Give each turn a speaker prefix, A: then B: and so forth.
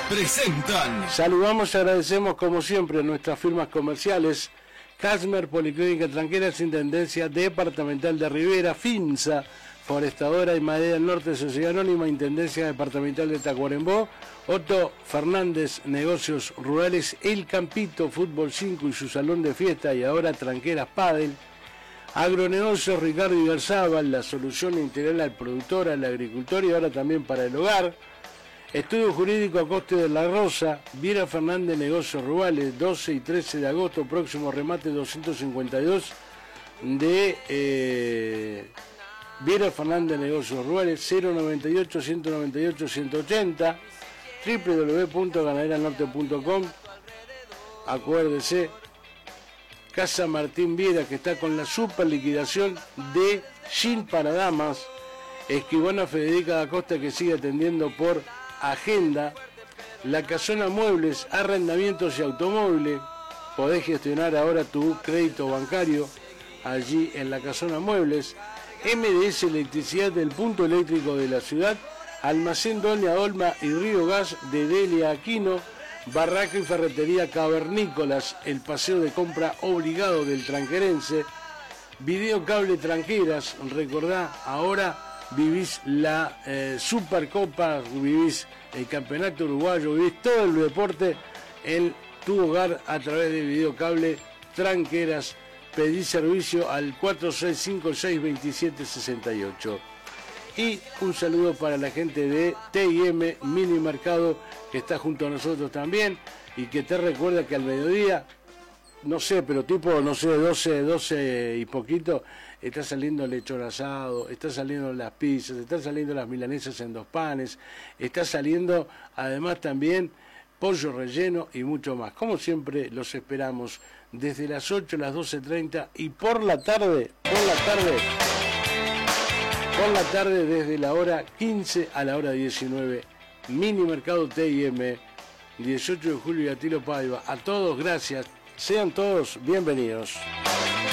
A: presentan.
B: Saludamos y agradecemos como siempre a nuestras firmas comerciales: Casmer, Policlínica Tranqueras, Intendencia Departamental de Rivera, FINSA, Forestadora y Madera del Norte, Sociedad Anónima, Intendencia Departamental de Tacuarembó, Otto Fernández, Negocios Rurales, El Campito, Fútbol 5 y su salón de fiesta, y ahora Tranqueras Pádel, Agronegocios Ricardo Igarzábal, la solución integral al productor, al agricultor y ahora también para el hogar. Estudio Jurídico Acoste de la Rosa, Viera Fernández, Negocios Rurales, 12 y 13 de agosto, próximo remate 252 de Viera Fernández, Negocios Rurales, 098-198-180, www.ganaderanorte.com. Acuérdese, Casa Martín Viera, que está con la super liquidación de Jean para damas. Escribana Federica da Costa, que sigue atendiendo por agenda. La Casona Muebles, arrendamientos y automóviles. Podés gestionar ahora tu crédito bancario allí en la Casona Muebles. MDS Electricidad del punto eléctrico de la ciudad. Almacén Doña Olma y Río Gas de Delia Aquino. Barraca y Ferretería Cavernícolas, el paseo de compra obligado del tranquerense. Videocable Tranqueras, recordá, ahora vivís la Supercopa, vivís el Campeonato Uruguayo, vivís todo el deporte en tu hogar a través de Videocable Tranqueras. Pedí servicio al 46562768. Y un saludo para la gente de T&M Mini Mercado, que está junto a nosotros también, y que te recuerda que al mediodía, no sé, pero tipo, no sé, 12 y poquito, está saliendo el lechón asado, está saliendo las pizzas, está saliendo las milanesas en 2 panes, está saliendo además también pollo relleno y mucho más. Como siempre, los esperamos desde las 8 a las 12:30 y por la tarde desde la hora 15 a la hora 19. Mini Mercado T&M, 18 de julio y Atilo Paiva. A todos, gracias. Sean todos bienvenidos.